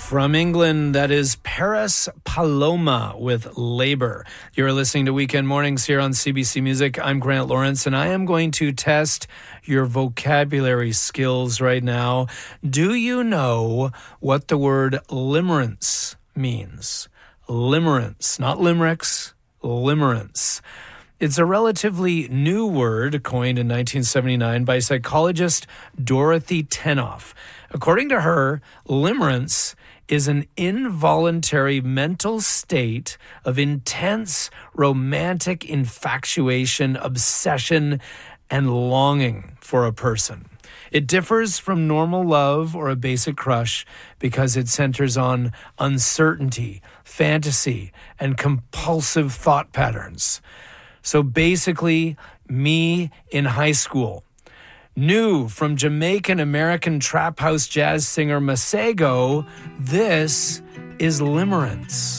From England, that is Paris Paloma with Labor. You're listening to Weekend Mornings here on CBC Music. I'm Grant Lawrence, and I am going to test your vocabulary skills right now. Do you know what the word limerence means? Limerence, not limericks, limerence. It's a relatively new word coined in 1979 by psychologist Dorothy Tenoff. According to her, limerence is an involuntary mental state of intense romantic infatuation, obsession, and longing for a person. It differs from normal love or a basic crush because it centers on uncertainty, fantasy, and compulsive thought patterns. So basically, me in high school. New from Jamaican-American trap house jazz singer Masego, this is limerence.